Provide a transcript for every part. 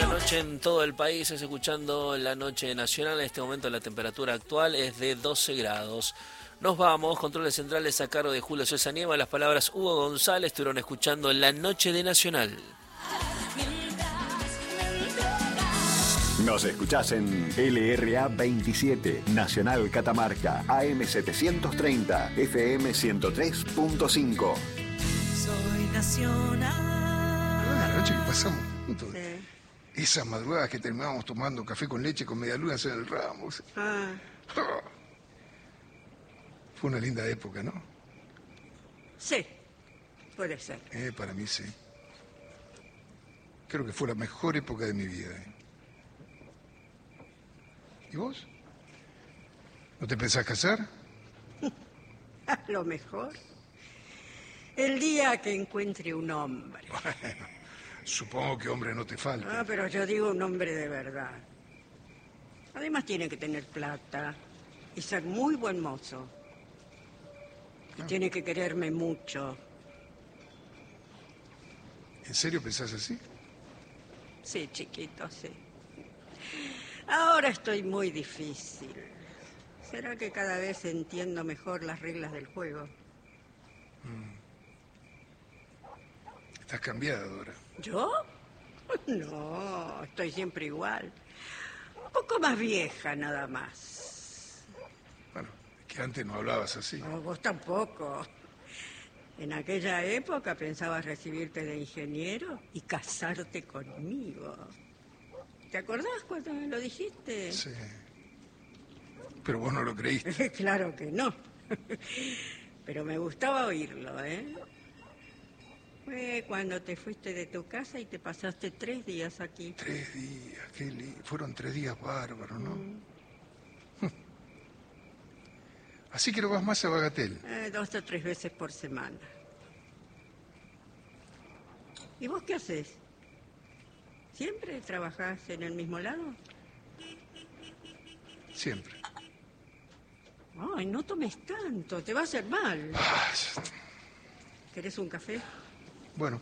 la noche en todo el país, es escuchando La Noche Nacional. En este momento la temperatura actual es de 12 grados. Nos vamos, controles centrales a cargo de Julio César Nieva. Las palabras Hugo González, estuvieron escuchando La Noche de Nacional. Nos escuchás en LRA 27, Nacional Catamarca, AM 730, FM 103.5. Soy nacional. La noche que pasamos juntos. Esas madrugadas que terminábamos tomando café con leche con medialunas en el Ramos. Fue una linda época, ¿no? Sí, puede ser. Para mí sí. Creo que fue la mejor época de mi vida. ¿Y vos? ¿No te pensás casar? A lo mejor. El día que encuentre un hombre. Bueno, supongo que hombre no te falta. Ah, pero yo digo un hombre de verdad. Además tiene que tener plata y ser muy buen mozo. Y tiene que quererme mucho. ¿En serio pensás así? Sí, chiquito, sí. Ahora estoy muy difícil. ¿Será que cada vez entiendo mejor las reglas del juego? Estás cambiada, Dora. ¿Yo? No, estoy siempre igual. Un poco más vieja, nada más. Bueno, es que antes no hablabas así. No, vos tampoco. En aquella época pensabas recibirte de ingeniero y casarte conmigo. ¿Te acordás cuando me lo dijiste? Sí. Pero vos no lo creíste. Claro que no. Pero me gustaba oírlo, ¿eh? Fue cuando te fuiste de tu casa y te pasaste 3 días aquí. 3 días, qué lindo. Fueron 3 días bárbaros, ¿no? Así que no vas más a Bagatel. 2 o 3 veces por semana. ¿Y vos qué haces? ¿Siempre trabajás en el mismo lado? Siempre. Ay, no tomes tanto, te va a hacer mal. ¿Querés un café? Bueno.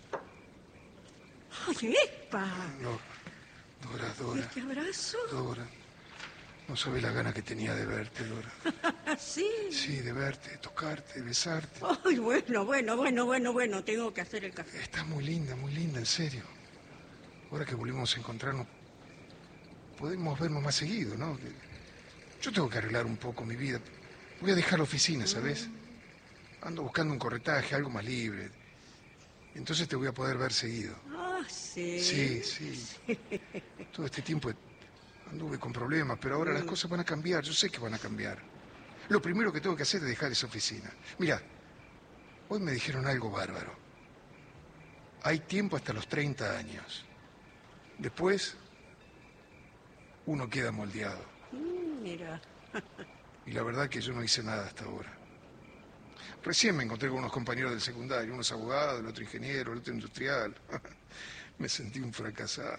¡Ay, epa! No, Dora. ¿Este abrazo? Dora. No sabés la gana que tenía de verte, Dora. ¿Sí? Sí, de verte, de tocarte, de besarte. Ay, bueno, tengo que hacer el café. Estás muy linda, en serio. Ahora que volvimos a encontrarnos, podemos vernos más seguido, ¿no? Yo tengo que arreglar un poco mi vida. Voy a dejar la oficina, ¿sabes? Ando buscando un corretaje, algo más libre. Entonces te voy a poder ver seguido. Ah, sí. Sí. Todo este tiempo anduve con problemas, pero ahora las cosas van a cambiar. Yo sé que van a cambiar. Lo primero que tengo que hacer es dejar esa oficina. Mira, hoy me dijeron algo bárbaro. Hay tiempo hasta los 30 años. Después, uno queda moldeado. Mira. Y la verdad que yo no hice nada hasta ahora. Recién me encontré con unos compañeros del secundario, unos abogados, el otro ingeniero, el otro industrial. Me sentí un fracasado.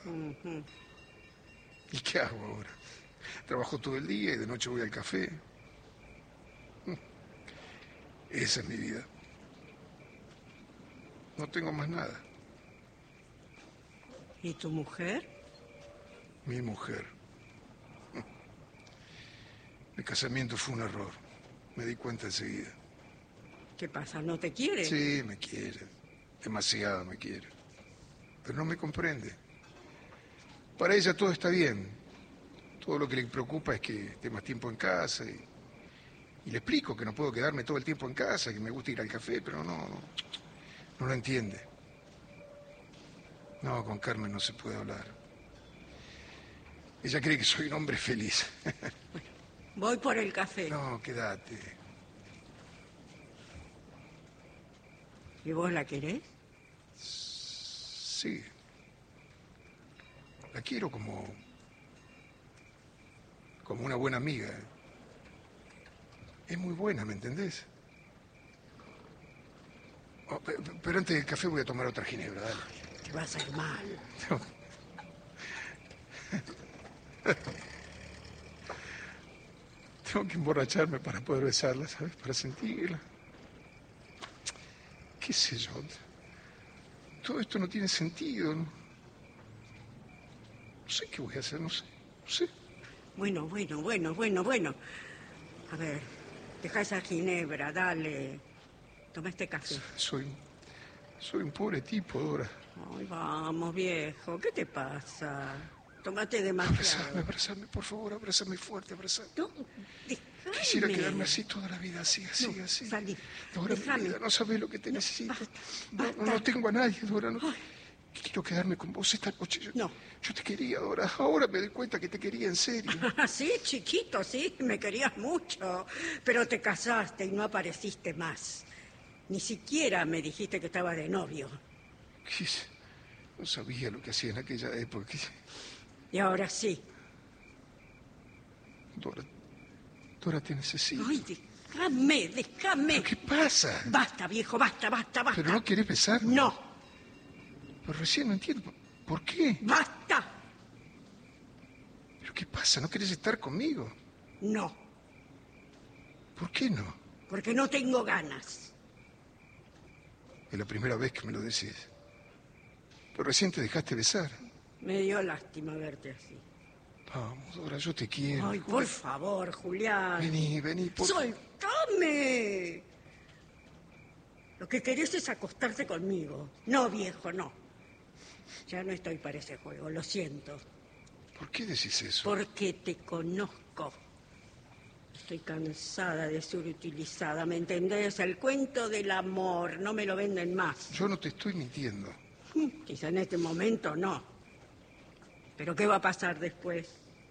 ¿Y qué hago ahora? Trabajo todo el día y de noche voy al café. Esa es mi vida. No tengo más nada. ¿Y tu mujer? Mi mujer. El casamiento fue un error. Me di cuenta enseguida. ¿Qué pasa? ¿No te quiere? Sí, me quiere. Demasiado me quiere. Pero no me comprende. Para ella todo está bien. Todo lo que le preocupa es que esté más tiempo en casa. Y le explico que no puedo quedarme todo el tiempo en casa, que me gusta ir al café, pero no lo entiende. No, con Carmen no se puede hablar. Ella cree que soy un hombre feliz. Bueno, voy por el café. No, quédate. ¿Y vos la querés? Sí. La quiero como una buena amiga. Es muy buena, ¿me entendés? Oh, pero antes del café voy a tomar otra ginebra, dale. Te va a hacer mal. Tengo que emborracharme para poder besarla, ¿sabes? Para sentirla. ¿Qué sé yo? Todo esto no tiene sentido, ¿no? No sé qué voy a hacer, no sé. Bueno. A ver, deja esa ginebra, dale. Toma este café. Soy un pobre tipo, Dora. Ay, vamos, viejo, ¿qué te pasa? Tómate demasiado. Abrázame, por favor, abrázame fuerte, abrázame. No, déjame. Quisiera quedarme así toda la vida, así. Salí, Dora, déjame. mi vida, no sabes lo que te necesito. Basta. No tengo a nadie, Dora. No. Quiero quedarme con vos esta noche. Yo te quería, Dora. Ahora me doy cuenta que te quería en serio. Sí, chiquito, sí, me querías mucho. Pero te casaste y no apareciste más. Ni siquiera me dijiste que estaba de novio. No sabía lo que hacía en aquella época. Y ahora sí. Dora, te necesito. Ay, déjame. ¿Pero qué pasa? Basta, viejo, basta. ¿Pero no querés besarme? No. Pero recién no entiendo. ¿Por qué? ¡Basta! ¿Pero qué pasa? ¿No querés estar conmigo? No. ¿Por qué no? Porque no tengo ganas. Es la primera vez que me lo decís. Pero recién te dejaste besar. Me dio lástima verte así. Vamos, Dora, yo te quiero. Ay, por favor, Julián. Vení, por favor. ¡Soltame! Lo que querés es acostarte conmigo. No, viejo, no. Ya no estoy para ese juego, lo siento. ¿Por qué decís eso? Porque te conozco. Estoy cansada de ser utilizada, ¿me entendés? El cuento del amor, no me lo venden más. Yo no te estoy mintiendo. Quizá en este momento no. Pero ¿qué va a pasar después?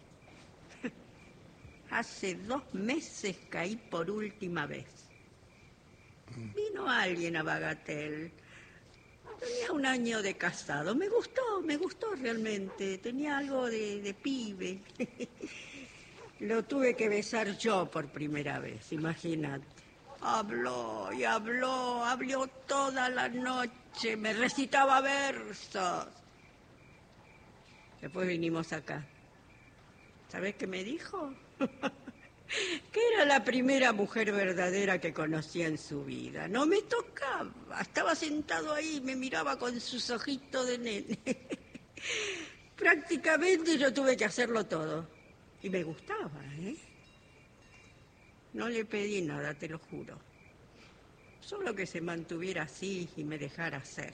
Hace 2 meses caí por última vez. Vino alguien a Bagatel. Tenía 1 año de casado. Me gustó realmente. Tenía algo de pibe. Lo tuve que besar yo por primera vez, imagínate. Habló toda la noche, me recitaba versos. Después vinimos acá. ¿Sabés qué me dijo? Que era la primera mujer verdadera que conocía en su vida. No me tocaba, estaba sentado ahí, me miraba con sus ojitos de nene. Prácticamente yo tuve que hacerlo todo. Y me gustaba, ¿eh? No le pedí nada, te lo juro. Solo que se mantuviera así y me dejara ser.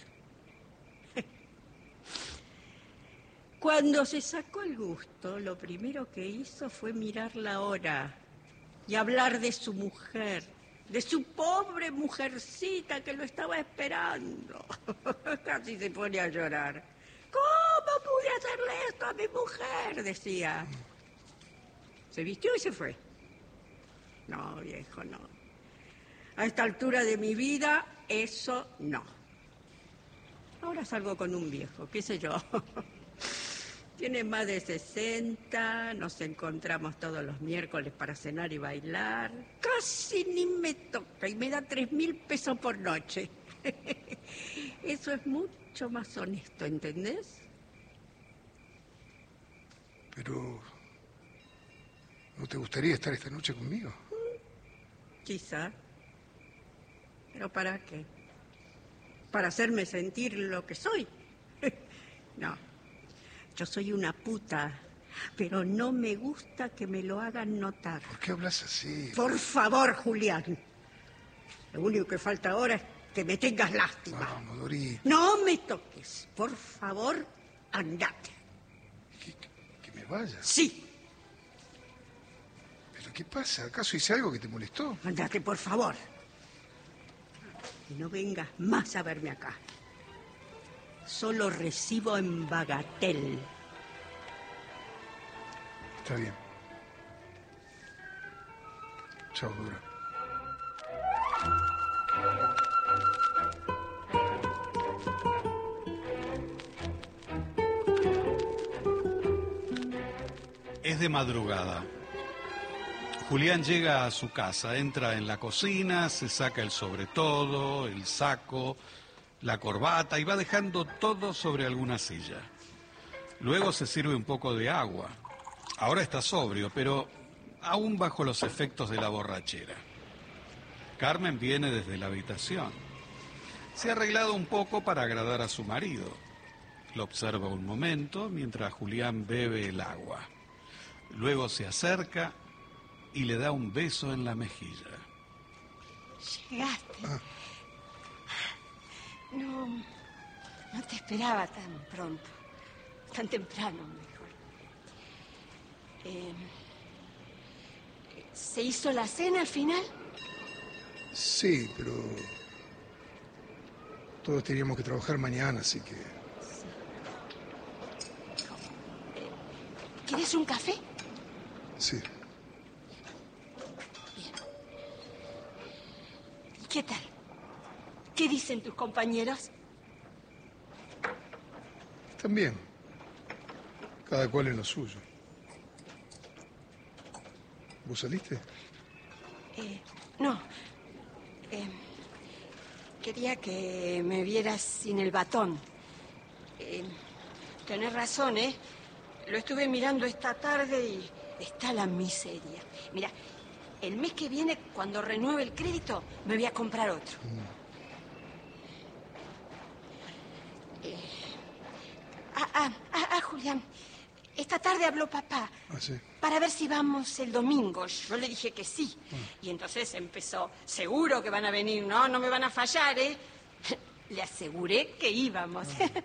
Cuando se sacó el gusto, lo primero que hizo fue mirar la hora y hablar de su mujer, de su pobre mujercita que lo estaba esperando. Casi se pone a llorar. ¿Cómo pude hacerle esto a mi mujer?, decía. Se vistió y se fue. No, viejo, no. A esta altura de mi vida, eso no. Ahora salgo con un viejo, qué sé yo. Tiene más de 60, nos encontramos todos los miércoles para cenar y bailar. Casi ni me toca y me da 3.000 pesos por noche. Eso es mucho más honesto, ¿entendés? Pero... ¿no te gustaría estar esta noche conmigo? Quizá. ¿Pero para qué? ¿Para hacerme sentir lo que soy? No. Yo soy una puta, pero no me gusta que me lo hagan notar. ¿Por qué hablas así? Por favor, Julián. Lo único que falta ahora es que me tengas lástima. Vamos, Dorita. No me toques. Por favor, andate. ¿Que me vaya? Sí. ¿Pero qué pasa? ¿Acaso hice algo que te molestó? Andate, por favor. Y no vengas más a verme acá. Solo recibo en Bagatel. Está bien. Chao, Dora. Es de madrugada. Julián llega a su casa, entra en la cocina, se saca el sobretodo, el saco, la corbata y va dejando todo sobre alguna silla. Luego se sirve un poco de agua. Ahora está sobrio, pero aún bajo los efectos de la borrachera. Carmen viene desde la habitación. Se ha arreglado un poco para agradar a su marido. Lo observa un momento mientras Julián bebe el agua. Luego se acerca y le da un beso en la mejilla. Llegaste. No te esperaba tan pronto. Tan temprano, mejor. ¿Se hizo la cena al final? Sí, pero todos teníamos que trabajar mañana, así que... ¿Quieres un café? Sí. Bien. ¿Y qué tal? ¿Qué dicen tus compañeros? Están bien. Cada cual en lo suyo. ¿Vos saliste? No. Quería que me vieras sin el batón. Tenés razón, ¿eh? Lo estuve mirando esta tarde y está la miseria. Mira, el mes que viene, cuando renueve el crédito, me voy a comprar otro. Julián, esta tarde habló papá. ¿Sí? Para ver si vamos el domingo. Yo le dije que sí. Y entonces empezó, seguro que van a venir, no me van a fallar, ¿eh? Le aseguré que íbamos.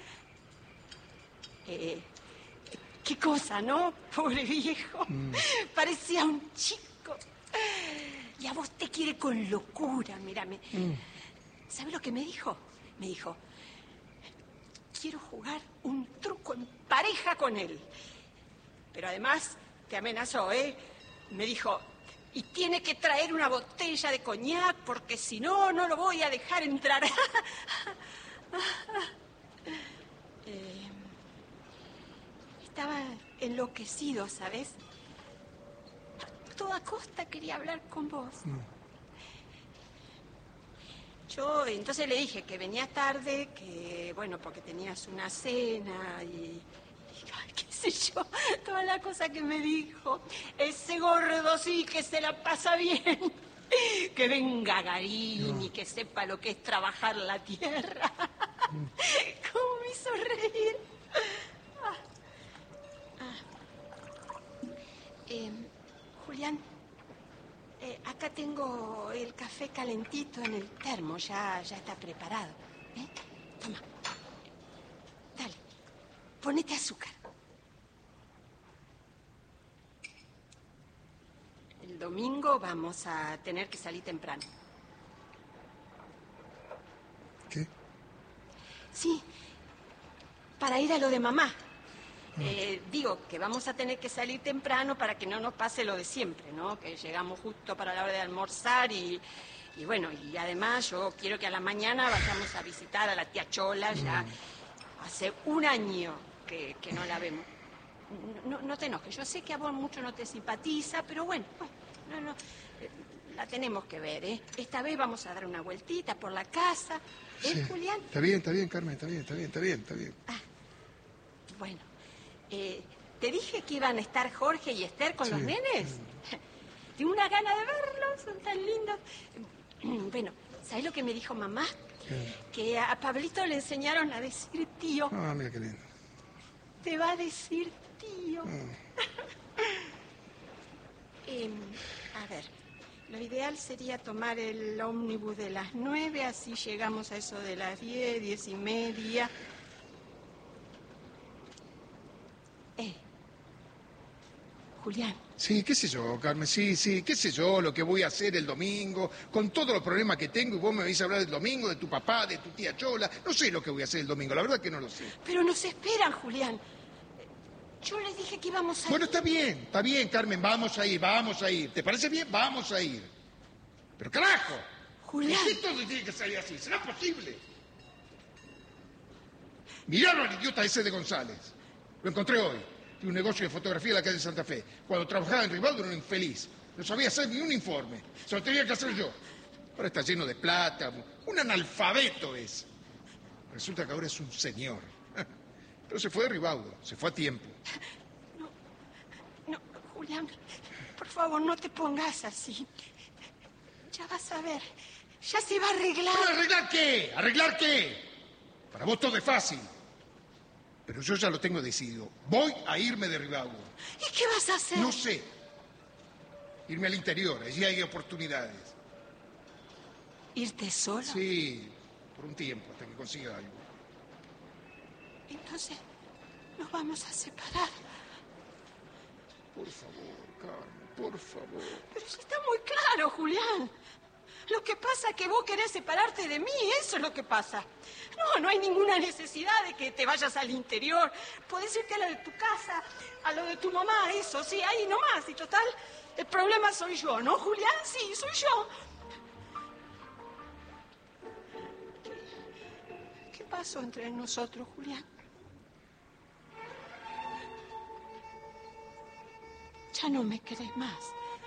Qué cosa, ¿no? Pobre viejo. Parecía un chico. Y a vos te quiere con locura, mírame. ¿Sabes lo que me dijo? Me dijo, quiero jugar un truco en pareja con él. Pero además te amenazó, ¿eh? Me dijo, y tiene que traer una botella de coñac porque si no, no lo voy a dejar entrar. Estaba enloquecido, ¿sabes? A toda costa quería hablar con vos. Yo entonces le dije que venía tarde, que, bueno, porque tenías una cena y ay, qué sé yo, toda la cosa que me dijo. Ese gordo sí que se la pasa bien. Que venga Garín y que sepa lo que es trabajar la tierra. ¿Cómo me hizo reír? Julián, acá tengo el café calentito en el termo, ya está preparado. Toma. Dale, ponete azúcar. El domingo vamos a tener que salir temprano. ¿Qué? Sí, para ir a lo de mamá. Digo que vamos a tener que salir temprano para que no nos pase lo de siempre, ¿no? Que llegamos justo para la hora de almorzar y bueno, y además yo quiero que a la mañana vayamos a visitar a la tía Chola. Ya hace un año que no la vemos. No te enojes, yo sé que a vos mucho no te simpatiza, pero bueno, la tenemos que ver, ¿eh? Esta vez vamos a dar una vueltita por la casa, ¿eh, sí. Julián? Está bien, Carmen, está bien. Ah, bueno. ¿Te dije que iban a estar Jorge y Esther con los nenes? Tengo una gana de verlos, son tan lindos. Bueno, ¿sabes lo que me dijo mamá? Que a Pablito le enseñaron a decir tío. Ah, mira qué lindo. Te va a decir tío. A ver, lo ideal sería tomar el ómnibus de las 9, así llegamos a eso de las 10, 10:30. Julián. Sí, qué sé yo, Carmen, sí, qué sé yo, lo que voy a hacer el domingo, con todos los problemas que tengo, y vos me vais a hablar del domingo, de tu papá, de tu tía Chola, no sé lo que voy a hacer el domingo, la verdad que no lo sé. Pero nos esperan, Julián. Yo les dije que íbamos a ir. Bueno, está bien, Carmen, vamos a ir. ¿Te parece bien? Vamos a ir. Pero carajo, Julián. ¿por qué todo tiene que salir así? ¿Será posible? Miraron al idiota ese de González. Lo encontré hoy. Tiene un negocio de fotografía en la calle Santa Fe. Cuando trabajaba en Rivaldo era un infeliz. No sabía hacer ni un informe. Se lo tenía que hacer yo. Ahora está lleno de plata. Un analfabeto es. Resulta que ahora es un señor. Pero se fue de Rivaldo. Se fue a tiempo. No, Julián. Por favor, no te pongas así. Ya vas a ver. Ya se va a arreglar. ¿Pero arreglar qué? ¿Arreglar qué? Para vos todo es fácil. Pero yo ya lo tengo decidido. Voy a irme de Ribagua. ¿Y qué vas a hacer? No sé. Irme al interior, allí hay oportunidades. ¿Irte solo? Sí, por un tiempo, hasta que consiga algo. Entonces, nos vamos a separar. Por favor, Carmen, por favor. Pero si está muy claro, Julián. Lo que pasa es que vos querés separarte de mí, eso es lo que pasa. No hay ninguna necesidad de que te vayas al interior. Podés irte a lo de tu casa, a lo de tu mamá, eso, sí, ahí nomás. Y total, el problema soy yo, ¿no, Julián? Sí, soy yo. ¿Qué pasó entre nosotros, Julián? Ya no me querés más.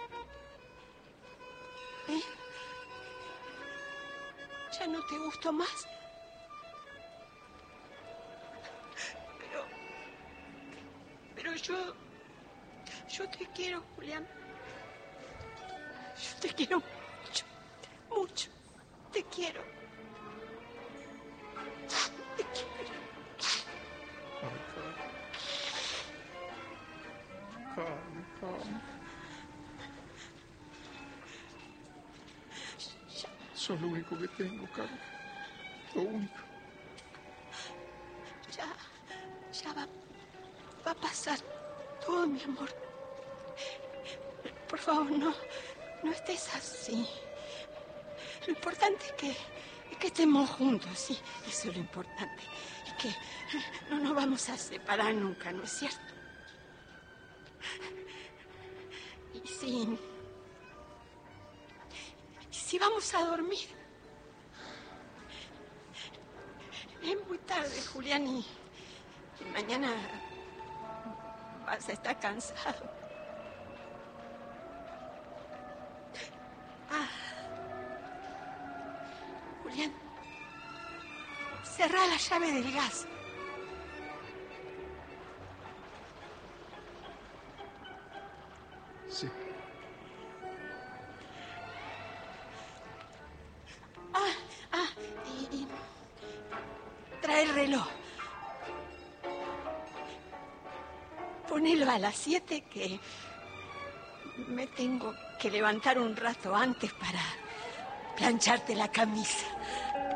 ¿Eh? ¿Ya no te gusto más? Pero yo te quiero, Julián. Yo te quiero mucho, mucho. Te quiero. Te quiero. Carmen. Sos lo único que tengo, Carmen. Lo único. Ya va a pasar todo, mi amor. Por favor, no estés así. Lo importante es que estemos juntos, sí. Eso es lo importante. Y que no nos vamos a separar nunca, ¿no es cierto? Y si vamos a dormir. Es muy tarde, Julián, y mañana vas a estar cansado. Julián, cerrá la llave del gas. Sí. Y trae el reloj. Ponelo a las 7 que me tengo que levantar un rato antes para plancharte la camisa.